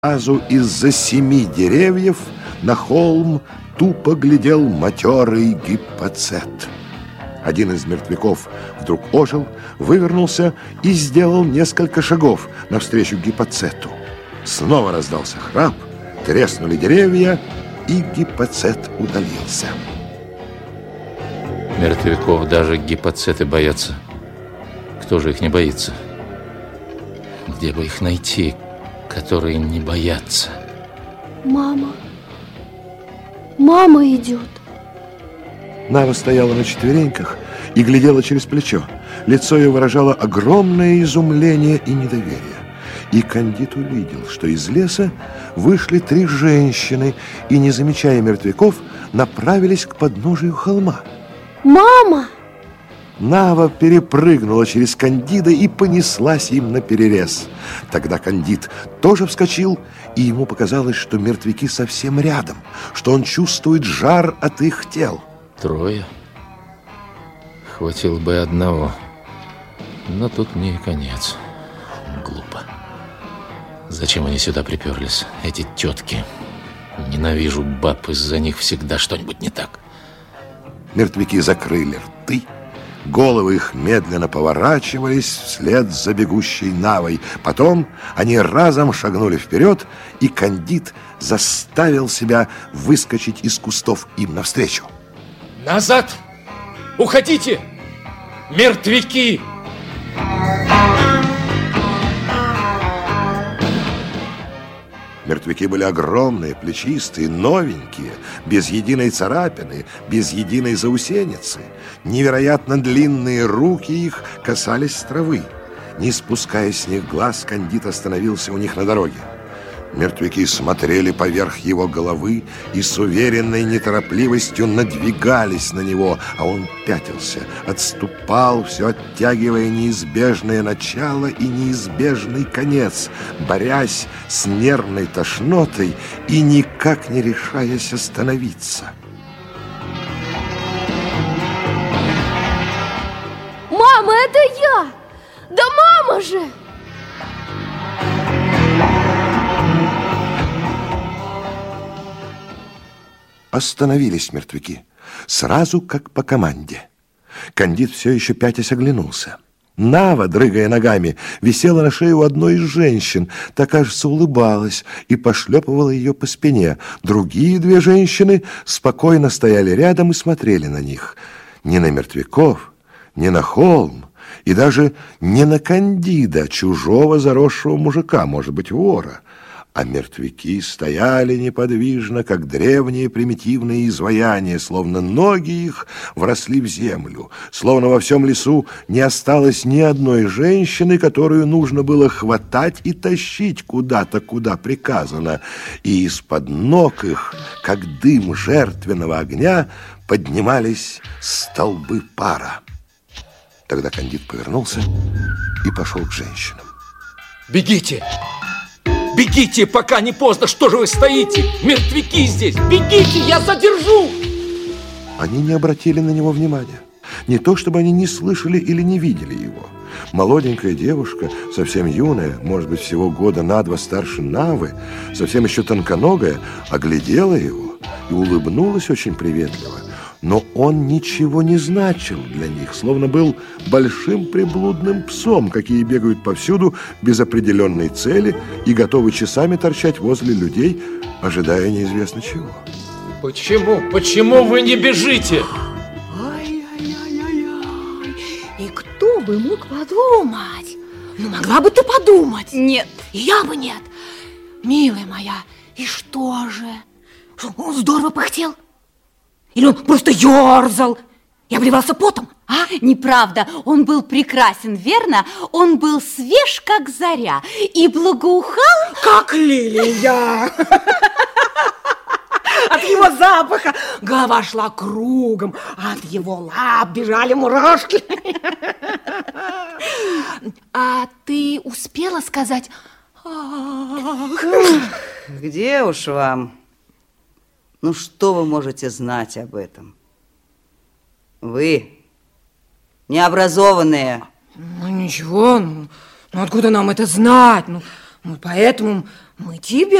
Сразу из-за 7 деревьев на холм тупо глядел матерый гиппоцет. Один из мертвяков вдруг ожил, вывернулся и сделал несколько шагов навстречу гиппоцету. Снова раздался храп, треснули деревья, и гиппоцет удалился. Мертвяков даже гиппоцеты боятся. Кто же их не боится? Где бы их найти, которые не боятся? Мама. Мама идет. Нава стояла на четвереньках и глядела через плечо. Лицо ее выражало огромное изумление и недоверие. И Кандид увидел, что из леса вышли 3 женщины и, не замечая мертвяков, направились к подножию холма. Мама! Нава перепрыгнула через Кандида и понеслась им наперерез. Тогда Кандид тоже вскочил, и ему показалось, что мертвяки совсем рядом, что он чувствует жар от их тел. 3? Хватило бы одного. Но тут мне и конец. Глупо. Зачем они сюда приперлись, эти тетки? Ненавижу баб, из-за них всегда что-нибудь не так. Мертвяки закрыли рты, головы их медленно поворачивались вслед за бегущей Навой. Потом они разом шагнули вперед, и Кандид заставил себя выскочить из кустов им навстречу. Назад! Уходите! Мертвяки! Мертвяки были огромные, плечистые, новенькие, без единой царапины, без единой заусеницы. Невероятно длинные руки их касались травы. Не спуская с них глаз, Кандид остановился у них на дороге. Мертвяки смотрели поверх его головы и с уверенной неторопливостью надвигались на него, а он пятился, отступал, все оттягивая неизбежное начало и неизбежный конец, борясь с нервной тошнотой и никак не решаясь остановиться. Мама, это я! Да мама же! Остановились мертвяки, сразу как по команде. Кандид все еще пятясь оглянулся. Нава, дрыгая ногами, висела на шее у одной из женщин, та, кажется, улыбалась и пошлепывала ее по спине. Другие 2 женщины спокойно стояли рядом и смотрели на них. Не на мертвяков, не на холм, и даже не на Кандида, чужого заросшего мужика, может быть, вора. А мертвяки стояли неподвижно, как древние примитивные изваяния, словно ноги их вросли в землю, словно во всем лесу не осталось ни одной женщины, которую нужно было хватать и тащить куда-то, куда приказано. И из-под ног их, как дым жертвенного огня, поднимались столбы пара. Тогда Кандид повернулся и пошел к женщинам. Бегите! Бегите, пока не поздно! Что же вы стоите? Мертвяки здесь! Бегите, я задержу! Они не обратили на него внимания. Не то, чтобы они не слышали или не видели его. Молоденькая девушка, совсем юная, может быть, всего года на 2 старше Навы, совсем еще тонконогая, оглядела его и улыбнулась очень приветливо. Но он ничего не значил для них, словно был большим приблудным псом, какие бегают повсюду без определенной цели и готовы часами торчать возле людей, ожидая неизвестно чего. Почему? Почему вы не бежите? Ай-яй-яй-яй-яй. И кто бы мог подумать? Ну, могла бы ты подумать. Нет. И я бы нет. Милая моя, и что же? Он здорово пыхтел? Или он просто ерзал и обливался потом, а? Неправда, он был прекрасен, верно? Он был свеж, как заря, и благоухал... Как лилия! От его запаха голова шла кругом, а от его лап бежали мурашки. А ты успела сказать... Где уж вам? Ну, что вы можете знать об этом? Вы, необразованные. Ну, ничего, ну откуда нам это знать? Ну поэтому Мы тебя